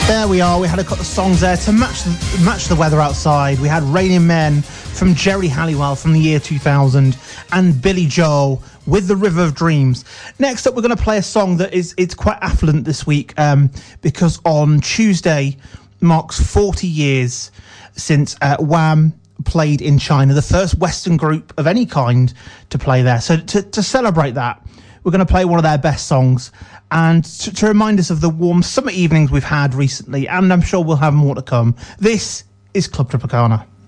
There we are. We had a couple of songs there to match the weather outside. We had Raining Men from Jerry Halliwell from the year 2000 and Billy Joel with The River of Dreams. Next up, we're going to play a song that it's quite affluent this week because on Tuesday marks 40 years since Wham! Played in China, the first Western group of any kind to play there. So to celebrate that, we're going to play one of their best songs and to remind us of the warm summer evenings we've had recently, and I'm sure we'll have more to come. This is Club Tropicana.